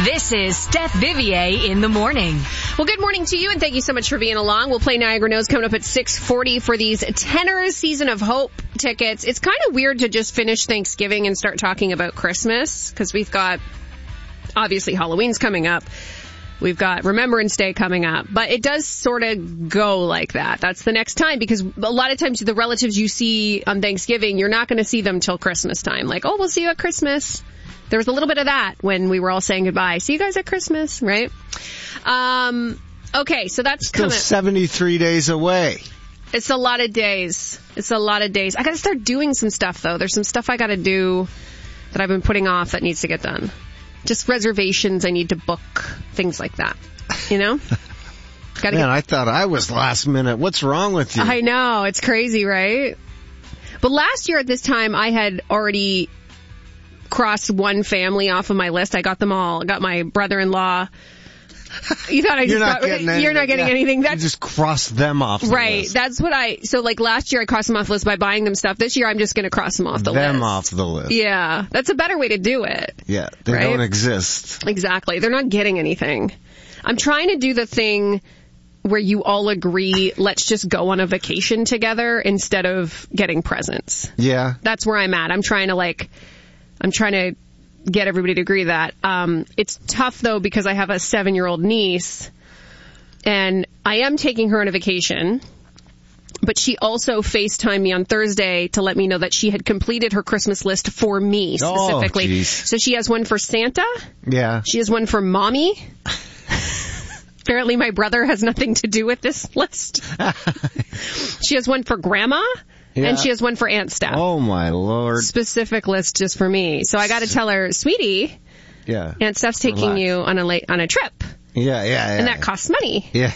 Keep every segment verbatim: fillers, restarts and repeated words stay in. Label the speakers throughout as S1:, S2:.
S1: This is Steph Vivier in the morning.
S2: Well, good morning to you, and thank you so much for being along. We'll play Niagara Knows coming up at six forty for these Tenors Season of Hope tickets. It's kind of weird to just finish Thanksgiving and start talking about Christmas, because we've got, obviously, Halloween's coming up. We've got Remembrance Day coming up. But it does sort of go like that. That's the next time, because a lot of times the relatives you see on Thanksgiving, you're not going to see them till Christmas time. Like, oh, we'll see you at Christmas. There was a little bit of that when we were all saying goodbye. See you guys at Christmas, right? Um, okay, so that's
S3: still
S2: coming.
S3: seventy-three days away.
S2: It's a lot of days. It's a lot of days. I got to start doing some stuff, though. There's some stuff I got to do that I've been putting off that needs to get done. Just reservations I need to book, things like that. You know? Gotta
S3: Man,
S2: get...
S3: I thought I was last minute. What's wrong with you?
S2: I know. It's crazy, right? But last year at this time, I had already crossed one family off of my list. I got them all. I got my brother-in-law. You thought I just
S3: you're not
S2: got,
S3: getting
S2: you're
S3: anything.
S2: not getting
S3: yeah.
S2: anything. That's,
S3: you just cross them off the
S2: right.
S3: list.
S2: That's what I, so like last year I crossed them off the list by buying them stuff. This year I'm just going to cross them off the
S3: them
S2: list.
S3: Them off the list.
S2: Yeah. That's a better way to do it.
S3: Yeah. They
S2: right?
S3: don't exist.
S2: Exactly. They're not getting anything. I'm trying to do the thing where you all agree, let's just go on a vacation together instead of getting presents.
S3: Yeah.
S2: That's where I'm at. I'm trying to like, I'm trying to get everybody to agree that. Um, it's tough though because I have a seven-year-old niece and I am taking her on a vacation, but she also FaceTimed me on Thursday to let me know that she had completed her Christmas list for me specifically.
S3: Oh,
S2: so she has one for Santa.
S3: Yeah.
S2: She has one for Mommy. Apparently my brother has nothing to do with this list. She has one for Grandma. Yeah. And she has one for Aunt Steph.
S3: Oh, my Lord.
S2: Specific list just for me. So I got to tell her, sweetie,
S3: yeah.
S2: Aunt Steph's taking
S3: Relax.
S2: you on a late, on a trip.
S3: Yeah, yeah, yeah.
S2: And that costs money.
S3: Yeah.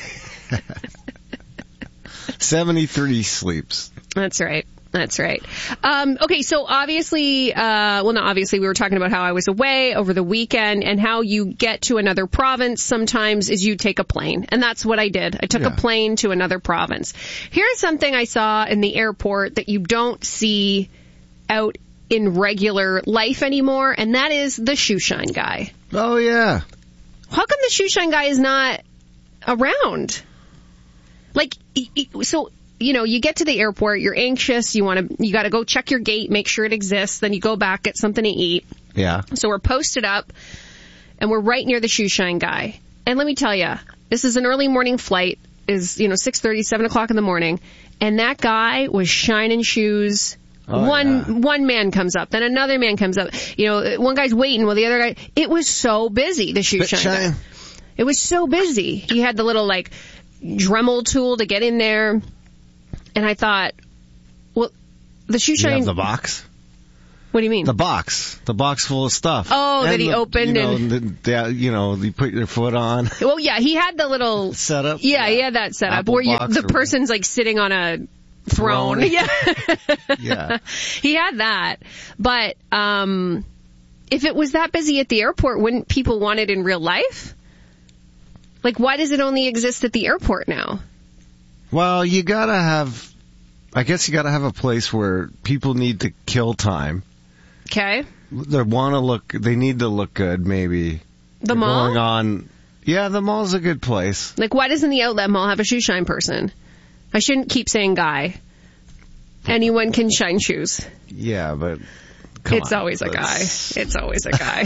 S3: seventy-three sleeps.
S2: That's right. That's right. Um, okay, so obviously, uh, well, not obviously, we were talking about how I was away over the weekend and how you get to another province sometimes is you take a plane. And that's what I did. I took
S3: yeah.
S2: a plane to another province. Here's something I saw in the airport that you don't see out in regular life anymore, and that is the shoe shine guy.
S3: Oh, yeah.
S2: How come the shoe shine guy is not around? Like, so... You know, you get to the airport, you're anxious, you want to, you got to go check your gate, make sure it exists, then you go back, get something to eat.
S3: Yeah.
S2: So we're posted up, and we're right near the shoe shine guy. And let me tell you, this is an early morning flight, is, you know, six thirty, seven o'clock in the morning, and that guy was shining shoes.
S3: Oh,
S2: one
S3: yeah.
S2: one man comes up, then another man comes up. You know, one guy's waiting while the other guy, it was so busy, the shoe shine, shine guy. It was so busy. He had the little, like, Dremel tool to get in there. And I thought, well, the shoe shine...
S3: You have the box?
S2: What do you mean?
S3: The box. The box full of stuff.
S2: Oh,
S3: and
S2: that he
S3: the,
S2: opened
S3: you know,
S2: and...
S3: The, the, you know, you put your foot on.
S2: Well, yeah, he had the little...
S3: Setup?
S2: Yeah, yeah. he had that setup
S3: Apple
S2: where you, the
S3: or...
S2: person's like sitting on a throne.
S3: throne.
S2: Yeah.
S3: Yeah.
S2: He had that. But um, if it was that busy at the airport, wouldn't people want it in real life? Like, why does it only exist at the airport now?
S3: Well, you gotta have, I guess you gotta have a place where people need to kill time.
S2: Okay.
S3: They want to look, they need to look good, maybe.
S2: The mall?
S3: Going on, yeah, the mall's a good place.
S2: Like, why doesn't the outlet mall have a shoe shine person? I shouldn't keep saying guy. Anyone can shine shoes.
S3: Yeah, but come
S2: It's
S3: on,
S2: always a guy. It's always a guy.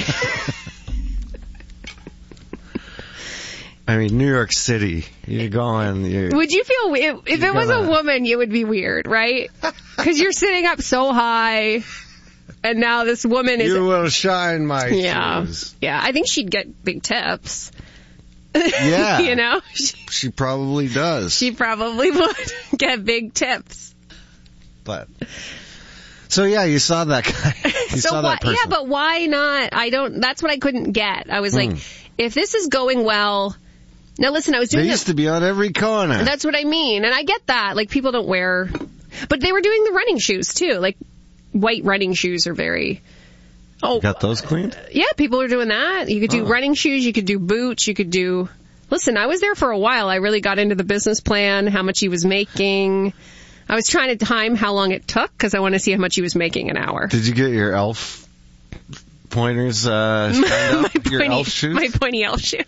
S3: I mean, New York City, you're going... You're,
S2: would you feel... If, if it was
S3: gonna,
S2: a woman, you would be weird, right? Because you're sitting up so high, and now this woman is...
S3: You will shine my
S2: yeah,
S3: shoes.
S2: Yeah, I think she'd get big tips.
S3: Yeah.
S2: You know?
S3: She, she probably does.
S2: She probably would get big tips.
S3: But... So, yeah, you saw that guy. You
S2: so
S3: saw
S2: why,
S3: that person.
S2: Yeah, but why not? I don't... That's what I couldn't get. I was
S3: hmm.
S2: like, if this is going well... Now listen, I was doing
S3: They used to be on every corner.
S2: That's what I mean. And I get that. Like, people don't wear... But they were doing the running shoes, too. Like, white running shoes are very... Oh,
S3: you got those cleaned?
S2: Yeah, people are doing that. You could do
S3: oh.
S2: running shoes. You could do boots. You could do... Listen, I was there for a while. I really got into the business plan, how much he was making. I was trying to time how long it took, because I want to see how much he was making an hour.
S3: Did you get your elf pointers uh,
S2: my,
S3: up, your
S2: pointy,
S3: elf shoes?
S2: my pointy elf shoes.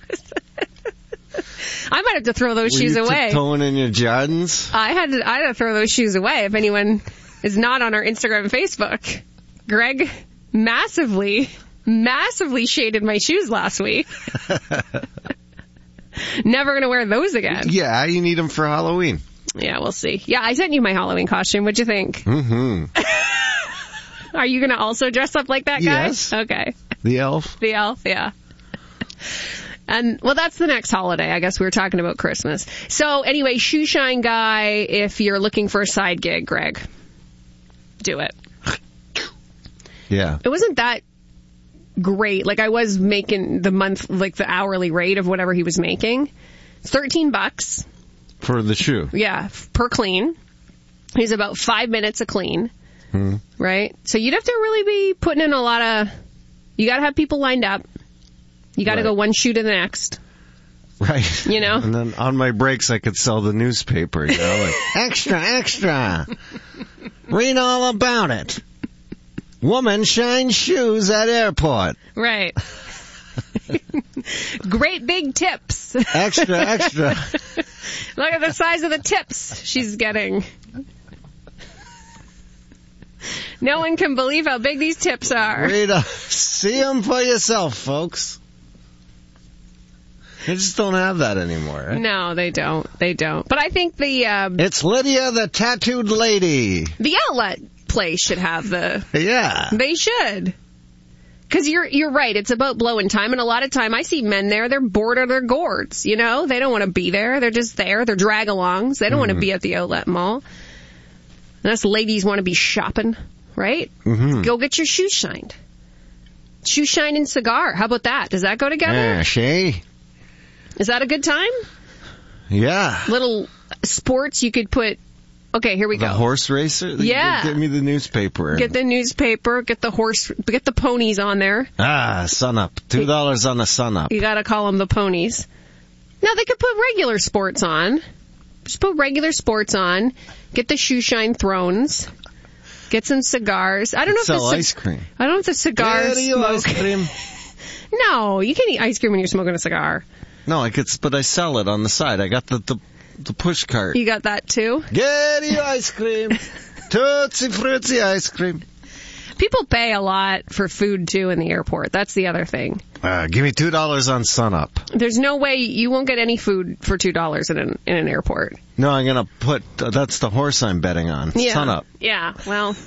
S2: I might have to throw those
S3: Were
S2: shoes
S3: you
S2: away.
S3: tiptoeing in your Jordans?
S2: I had to, I had to throw those shoes away. If anyone is not on our Instagram and Facebook, Greg massively, massively shaded my shoes last week. Never going to wear those again.
S3: Yeah, you need them for Halloween.
S2: Yeah, we'll see. Yeah, I sent you my Halloween costume. What'd you think?
S3: Mm-hmm.
S2: Are you going to also dress up like that guy?
S3: Yes.
S2: Okay.
S3: The elf?
S2: The elf, yeah. And, well, that's the next holiday. I guess we were talking about Christmas. So, anyway, shoe shine guy, if you're looking for a side gig, Greg, do it.
S3: Yeah.
S2: It wasn't that great. Like, I was making the month, like, the hourly rate of whatever he was making. thirteen bucks.
S3: For the shoe?
S2: Yeah, per clean. He's about five minutes a clean.
S3: Hmm.
S2: Right? So you'd have to really be putting in a lot of... You got to have people lined up. You got to
S3: Right.
S2: go one shoe to the next.
S3: Right.
S2: You know?
S3: And then on my breaks, I could sell the newspaper, you know, like, extra, extra. Read all about it. Woman shines shoes at airport.
S2: Right. Great big tips.
S3: Extra, extra.
S2: Look at the size of the tips she's getting. No one can believe how big these tips are.
S3: Read a, see them for yourself, folks. They just don't have that anymore, right?
S2: No, they don't. They don't. But I think the um,
S3: It's Lydia the Tattooed Lady.
S2: the outlet place should have the...
S3: Yeah.
S2: They should. Because you're you're right. It's about blowing time. And a lot of time I see men there, they're bored of their gourds. You know? They don't want to be there. They're just there. They're drag-alongs. They don't mm-hmm. want to be at the outlet mall. And us ladies want to be shopping, right?
S3: Mm-hmm.
S2: Go get your shoes shined. Shoe shine and cigar. How about that? Does that go together?
S3: Yeah, Shay.
S2: Is that a good time?
S3: Yeah.
S2: Little sports you could put... Okay, here we
S3: the
S2: go.
S3: The horse racer?
S2: Yeah.
S3: Get me the newspaper.
S2: Get the newspaper, get the horse, get the ponies on there.
S3: Ah, sun up. Two dollars on the sun up.
S2: You gotta call them the ponies. Now, they could put regular sports on. Just put regular sports on. Get the shoe shine thrones. Get some cigars. I don't know if
S3: Sell
S2: the
S3: ice cream.
S2: I don't know if the cigars
S3: Get you
S2: smoke.
S3: ice cream.
S2: No, you can't eat ice cream when you're smoking a cigar.
S3: No, I could, but I sell it on the side. I got the, the, the push cart.
S2: You got that too?
S3: Get you ice cream. Tootsie Fruitsy ice cream.
S2: People pay a lot for food too in the airport. That's the other thing.
S3: Uh, give me two dollars on sunup.
S2: There's no way you won't get any food for two dollars in an in an airport.
S3: No, I'm gonna put. Uh, that's the horse I'm betting on.
S2: Yeah.
S3: Sunup.
S2: Yeah. Well,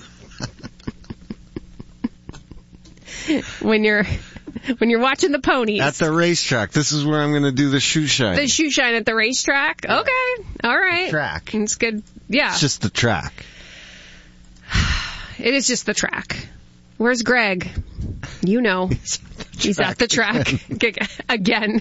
S2: when you're when you're watching the ponies
S3: at the racetrack, this is where I'm gonna do the shoe shine.
S2: The shoe shine at the racetrack. Okay. All right.
S3: Track.
S2: It's good. Yeah.
S3: It's just the track.
S2: It is just the track. Where's Greg? You know. He's at the track again.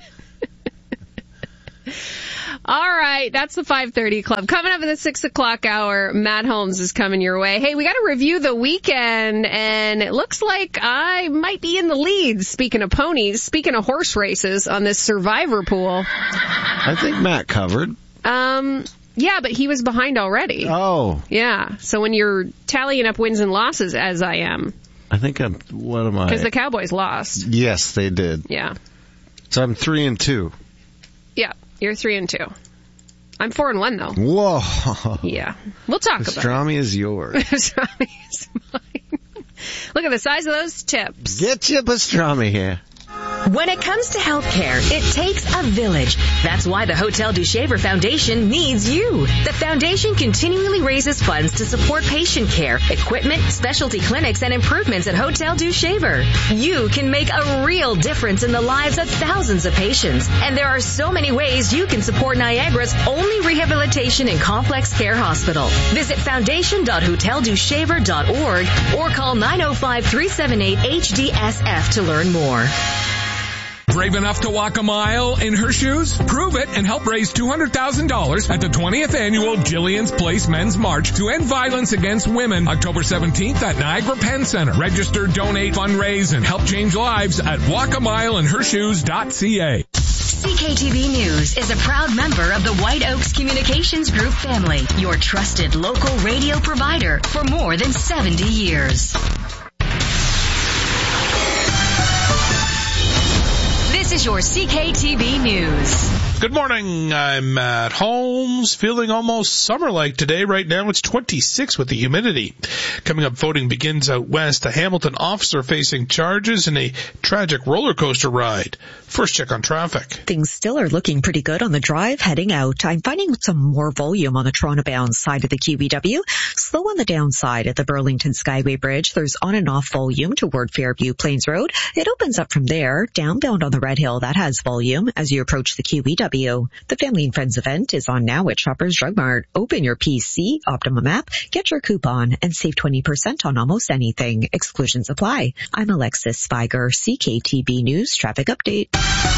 S2: All right, that's the five thirty Club. Coming up in the six o'clock hour, Matt Holmes is coming your way. Hey, we got to review the weekend, and it looks like I might be in the lead, speaking of ponies, speaking of horse races on this Survivor pool.
S3: I think Matt covered.
S2: Um... Yeah, but he was behind already.
S3: Oh.
S2: Yeah. So when you're tallying up wins and losses, as I am.
S3: I think I'm, what am I?
S2: Because the Cowboys lost.
S3: Yes, they did.
S2: Yeah.
S3: So I'm three and two.
S2: Yeah, you're three and two. I'm four and one, though.
S3: Whoa.
S2: Yeah. We'll talk about it.
S3: Pastrami is yours.
S2: Pastrami is mine. Look at the size of those tips.
S3: Get your pastrami here.
S1: When it comes to healthcare, it takes a village. That's why the Hotel du Shaver Foundation needs you. The foundation continually raises funds to support patient care, equipment, specialty clinics, and improvements at Hotel du Shaver. You can make a real difference in the lives of thousands of patients. And there are so many ways you can support Niagara's only rehabilitation and complex care hospital. Visit foundation dot hotel du shaver dot org or call nine oh five, three seven eight, H D S F to learn more.
S4: Brave enough to walk a mile in her shoes? Prove it and help raise two hundred thousand dollars at the twentieth Annual Jillian's Place Men's March to End Violence Against Women, October seventeenth at Niagara Penn Center. Register, donate, fundraise, and help change lives at walk a mile in her shoes dot c a.
S1: C K T V News is a proud member of the White Oaks Communications Group family, your trusted local radio provider for more than seventy years. is your C K T V News.
S5: Good morning. I'm Matt Holmes. Feeling almost summer-like today. Right now it's twenty-six with the humidity. Coming up, voting begins out west. A Hamilton officer facing charges in a tragic roller coaster ride. First check on traffic.
S6: Things still are looking pretty good on the drive heading out. I'm finding some more volume on the Toronto-bound side of the Q B W. Slow on the downside at the Burlington Skyway Bridge. There's on and off volume toward Fairview Plains Road. It opens up from there. Downbound on the Red Hill, that has volume as you approach the Q B W. The Family and Friends event is on now at Shoppers Drug Mart. Open your P C, Optimum app, get your coupon, and save twenty percent on almost anything. Exclusions apply. I'm Alexis Spiger, C K T V News Traffic Update.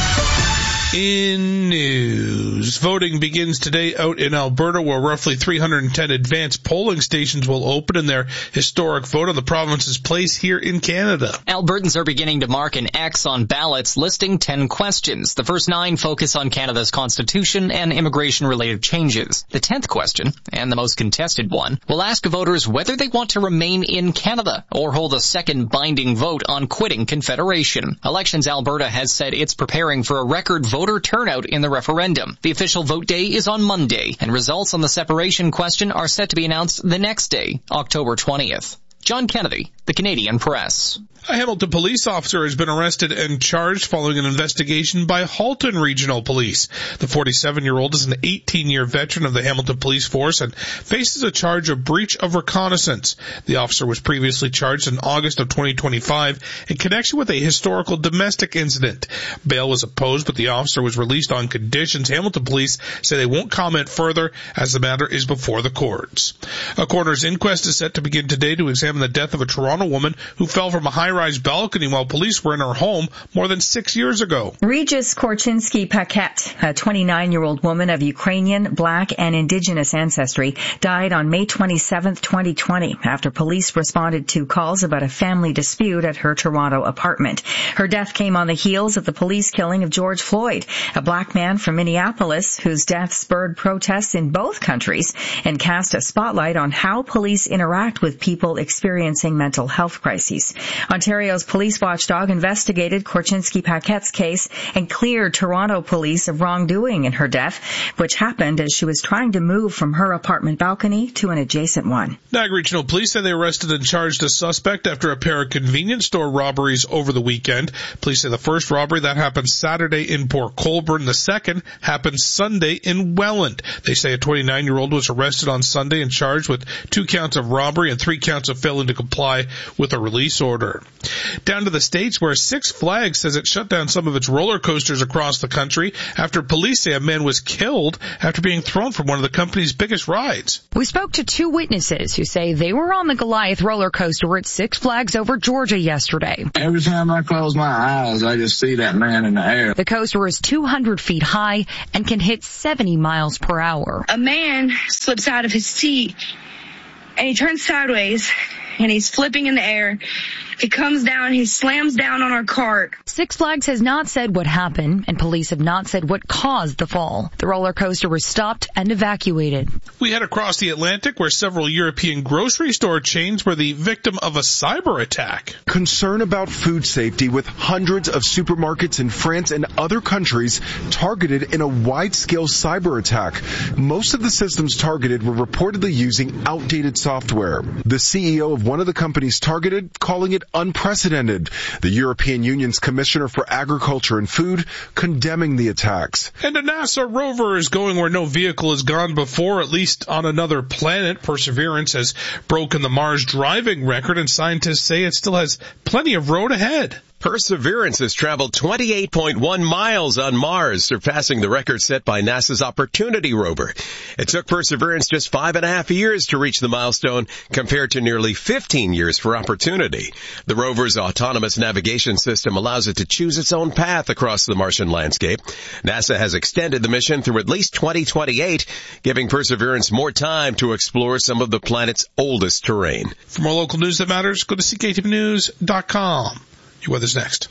S5: In news, voting begins today out in Alberta, where roughly three hundred ten advanced polling stations will open in their historic vote on the province's place here in Canada.
S7: Albertans are beginning to mark an X on ballots listing ten questions. The first nine focus on Canada's constitution and immigration-related changes. The tenth question, and the most contested one, will ask voters whether they want to remain in Canada or hold a second binding vote on quitting Confederation. Elections Alberta has said it's preparing for a record vote voter turnout in the referendum. The official vote day is on Monday, and results on the separation question are set to be announced the next day, October twentieth. John Kennedy, The Canadian Press.
S5: A Hamilton police officer has been arrested and charged following an investigation by Halton Regional Police. The forty-seven-year-old is an eighteen-year veteran of the Hamilton Police Force and faces a charge of breach of reconnaissance. The officer was previously charged in August of twenty twenty-five in connection with a historical domestic incident. Bail was opposed, but the officer was released on conditions. Hamilton Police say they won't comment further as the matter is before the courts. A coroner's inquest is set to begin today to examine the death of a Toronto woman who fell from a high-rise balcony while police were in her home more than six years ago.
S8: Regis Korchinski-Paquette, a twenty-nine-year-old woman of Ukrainian, Black, and Indigenous ancestry, died on May twenty-seventh, twenty twenty, after police responded to calls about a family dispute at her Toronto apartment. Her death came on the heels of the police killing of George Floyd, a black man from Minneapolis whose death spurred protests in both countries and cast a spotlight on how police interact with people experiencing mental health crises. Ontario's police watchdog investigated Korchinski-Paquette's case and cleared Toronto police of wrongdoing in her death, which happened as she was trying to move from her apartment balcony to an adjacent one.
S5: Niagara Regional Police say they arrested and charged a suspect after a pair of convenience store robberies over the weekend. Police say the first robbery, that happened Saturday in Port Colborne. The second happened Sunday in Welland. They say a twenty-nine-year-old was arrested on Sunday and charged with two counts of robbery and three counts of failing to comply with a release order. Down to the States, where Six Flags says it shut down some of its roller coasters across the country after police say a man was killed after being thrown from one of the company's biggest rides.
S9: We spoke to two witnesses who say they were on the Goliath roller coaster at Six Flags over Georgia yesterday.
S10: Every time I close my eyes, I just see that man in the air.
S9: The coaster is two hundred feet high and can hit seventy miles per hour.
S11: A man slips out of his seat and he turns sideways and he's flipping in the air. He comes down, he slams down on our cart.
S9: Six Flags has not said what happened, and police have not said what caused the fall. The roller coaster was stopped and evacuated.
S5: We head across the Atlantic, where several European grocery store chains were the victim of a cyber attack.
S12: Concern about food safety with hundreds of supermarkets in France and other countries targeted in a wide-scale cyber attack. Most of the systems targeted were reportedly using outdated software. The C E O of one of the companies targeted calling it unprecedented. The European Union's Commissioner for Agriculture and Food condemning the attacks.
S5: And a NASA rover is going where no vehicle has gone before, at least on another planet. Perseverance has broken the Mars driving record, and scientists say it still has plenty of road ahead.
S13: Perseverance has traveled twenty-eight point one miles on Mars, surpassing the record set by NASA's Opportunity rover. It took Perseverance just five and a half years to reach the milestone, compared to nearly fifteen years for Opportunity. The rover's autonomous navigation system allows it to choose its own path across the Martian landscape. NASA has extended the mission through at least twenty twenty-eight, giving Perseverance more time to explore some of the planet's oldest terrain.
S5: For more local news that matters, go to C K T V news dot com. Your weather's next.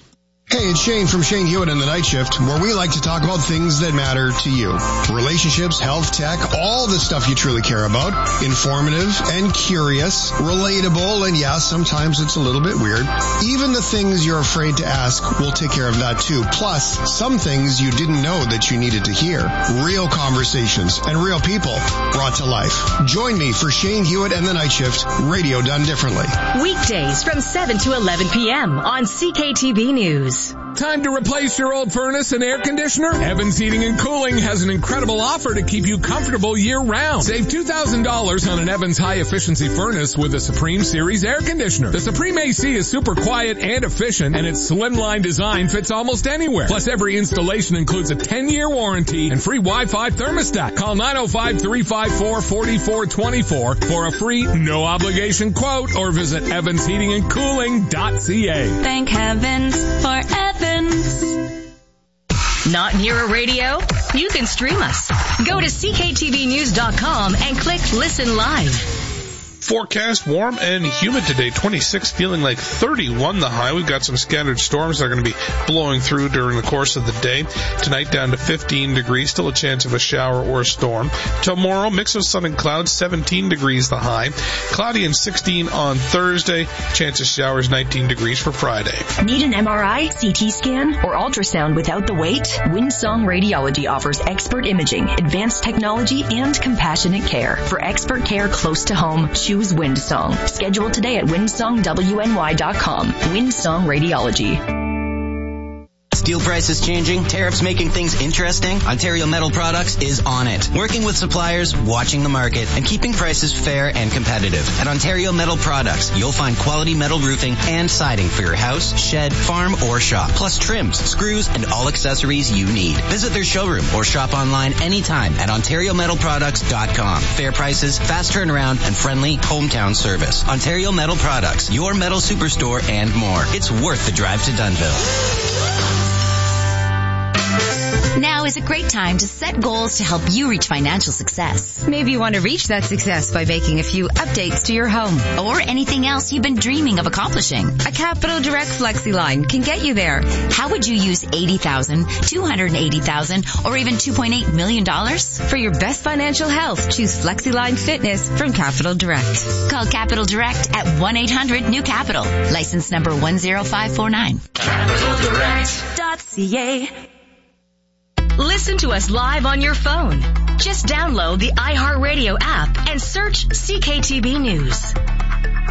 S14: Hey, it's Shane from Shane Hewitt and the Night Shift, where we like to talk about things that matter to you. Relationships, health, tech, all the stuff you truly care about. Informative and curious, relatable, and yeah, sometimes it's a little bit weird. Even the things you're afraid to ask, we'll take care of that too. Plus, some things you didn't know that you needed to hear. Real conversations and real people brought to life. Join me for Shane Hewitt and the Night Shift, radio done differently.
S1: Weekdays from seven to eleven p.m. on C K T V News.
S4: Time to replace your old furnace and air conditioner? Evans Heating and Cooling has an incredible offer to keep you comfortable year-round. Save two thousand dollars on an Evans high-efficiency furnace with a Supreme Series air conditioner. The Supreme A C is super quiet and efficient, and its slimline design fits almost anywhere. Plus, every installation includes a ten-year warranty and free Wi-Fi thermostat. Call nine oh five, three five four, four four two four for a free, no-obligation quote, or visit evans heating and cooling dot c a.
S15: Thank heavens for Evans.
S1: Not near a radio? You can stream us. Go to c k t v news dot com and click Listen Live.
S5: Forecast warm and humid today. twenty-six, feeling like thirty-one the high. We've got some scattered storms that are going to be blowing through during the course of the day. Tonight down to fifteen degrees, still a chance of a shower or a storm. Tomorrow, mix of sun and clouds, seventeen degrees the high. Cloudy and sixteen on Thursday. Chance of showers, nineteen degrees for Friday.
S16: Need an M R I, C T scan, or ultrasound without the wait? Windsong Radiology offers expert imaging, advanced technology, and compassionate care. For expert care close to home, choose Windsong. Schedule today at windsong w n y dot com. Windsong Radiology.
S17: Steel prices changing, tariffs making things interesting. Ontario Metal Products is on it. Working with suppliers, watching the market, and keeping prices fair and competitive. At Ontario Metal Products, you'll find quality metal roofing and siding for your house, shed, farm, or shop. Plus trims, screws, and all accessories you need. Visit their showroom or shop online anytime at ontario metal products dot com. Fair prices, fast turnaround, and friendly hometown service. Ontario Metal Products, your metal superstore and more. It's worth the drive to Dunnville.
S18: Now is a great time to set goals to help you reach financial success.
S19: Maybe you want to reach that success by making a few updates to your home.
S18: Or anything else you've been dreaming of accomplishing.
S19: A Capital Direct FlexiLine can get you there.
S18: How would you use eighty thousand dollars, two hundred eighty thousand dollars, or even two point eight million dollars?
S19: For your best financial health, choose FlexiLine Fitness from Capital Direct.
S18: Call Capital Direct at one eight hundred new capital. License number one zero five four nine.
S1: capital direct dot c a. Listen to us live on your phone. Just download the iHeartRadio app and search C K T B News.